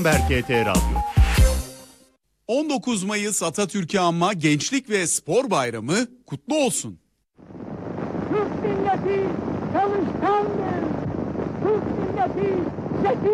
Bloomberg HT Radyo. 19 Mayıs Atatürk'ü anma Gençlik ve Spor Bayramı kutlu olsun. Türk milleti